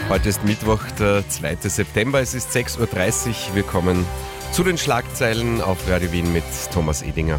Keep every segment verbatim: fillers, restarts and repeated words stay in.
Heute ist Mittwoch, der zweite September, es ist sechs Uhr dreißig. Wir kommen zu den Schlagzeilen auf Radio Wien mit Thomas Edinger.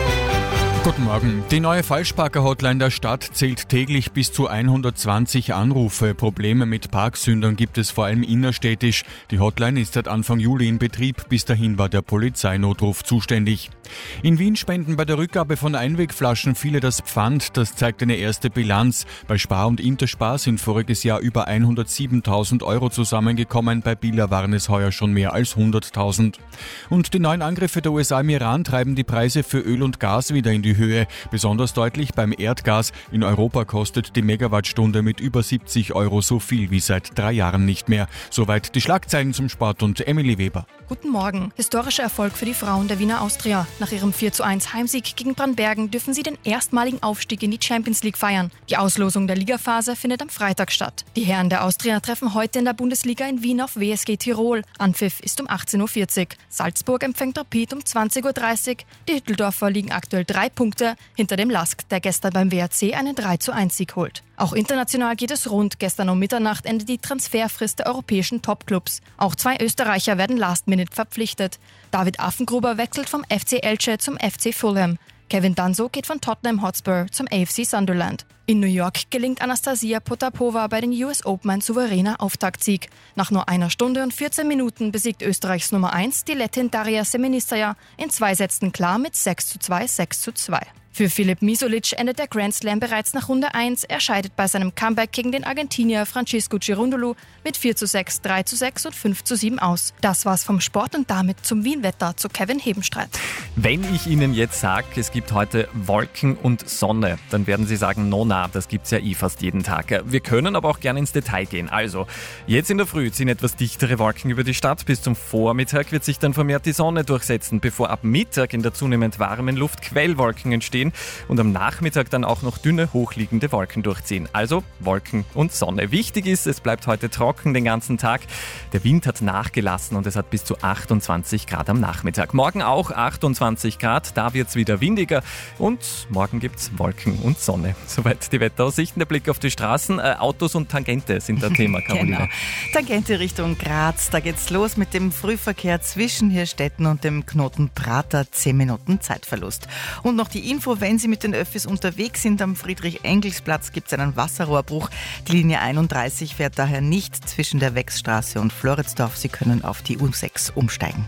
Guten Morgen. Die neue Falschparker-Hotline der Stadt zählt täglich bis zu hundertzwanzig Anrufe. Probleme mit Parksündern gibt es vor allem innerstädtisch. Die Hotline ist seit Anfang Juli in Betrieb. Bis dahin war der Polizeinotruf zuständig. In Wien spenden bei der Rückgabe von Einwegflaschen viele das Pfand. Das zeigt eine erste Bilanz. Bei Spar und Interspar sind voriges Jahr über hundertsiebentausend Euro zusammengekommen. Bei Billa waren es heuer schon mehr als hunderttausend. Und die neuen Angriffe der U S A im Iran treiben die Preise für Öl und Gas wieder in die Höhe. Besonders deutlich beim Erdgas. In Europa kostet die Megawattstunde mit über siebzig Euro so viel wie seit drei Jahren nicht mehr. Soweit die Schlagzeilen zum Sport und Emily Weber. Guten Morgen. Historischer Erfolg für die Frauen der Wiener Austria. Nach ihrem vier zu eins Heimsieg gegen Brandbergen dürfen sie den erstmaligen Aufstieg in die Champions League feiern. Die Auslosung der Ligaphase findet am Freitag statt. Die Herren der Austria treffen heute in der Bundesliga in Wien auf W S G Tirol. Anpfiff ist um achtzehn Uhr vierzig. Salzburg empfängt Rapid um zwanzig Uhr dreißig. Die Hütteldorfer liegen aktuell drei Punkte hinter dem Lask, der gestern beim W A C einen drei zu eins Sieg holt. Auch international geht es rund. Gestern um Mitternacht endet die Transferfrist der europäischen Topclubs. Auch zwei Österreicher werden last minute verpflichtet. David Affengruber wechselt vom F C Elche zum F C Fulham. Kevin Danso geht von Tottenham Hotspur zum A F C Sunderland. In New York gelingt Anastasia Potapova bei den U S Open ein souveräner Auftaktsieg. Nach nur einer Stunde und vierzehn Minuten besiegt Österreichs Nummer eins die Lettin Daria Semenisaja in zwei Sätzen klar mit sechs zu zwei, sechs zu zwei. Für Filip Misolic endet der Grand Slam bereits nach Runde eins. Er scheidet bei seinem Comeback gegen den Argentinier Francisco Cerundolo mit vier zu sechs, drei zu sechs und fünf zu sieben aus. Das war's vom Sport und damit zum Wien-Wetter zu Kevin Hebenstreit. Wenn ich Ihnen jetzt sage, es gibt heute Wolken und Sonne, dann werden Sie sagen, no na, das gibt's ja eh fast jeden Tag. Wir können aber auch gerne ins Detail gehen. Also, jetzt in der Früh ziehen etwas dichtere Wolken über die Stadt. Bis zum Vormittag wird sich dann vermehrt die Sonne durchsetzen, bevor ab Mittag in der zunehmend warmen Luft Quellwolken entstehen und am Nachmittag dann auch noch dünne, hochliegende Wolken durchziehen. Also Wolken und Sonne. Wichtig ist, es bleibt heute trocken den ganzen Tag. Der Wind hat nachgelassen und es hat bis zu achtundzwanzig Grad am Nachmittag. Morgen auch achtundzwanzig Grad, da wird es wieder windiger und morgen gibt es Wolken und Sonne. Soweit die Wetteraussichten. Der Blick auf die Straßen. Äh, Autos und Tangente sind das Thema, Caroline. Genau. Tangente Richtung Graz. Da geht's los mit dem Frühverkehr zwischen Hirstetten und dem Knoten Prater. zehn Minuten Zeitverlust. Und noch die Info, wenn Sie mit den Öffis unterwegs sind, am Friedrich-Engels-Platz gibt es einen Wasserrohrbruch. Die Linie einunddreißig fährt daher nicht zwischen der Wechsstraße und Floridsdorf. Sie können auf die U sechs umsteigen.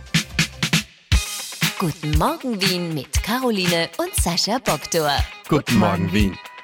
Guten Morgen Wien mit Caroline und Sascha Bogdor. Guten Morgen, Wien.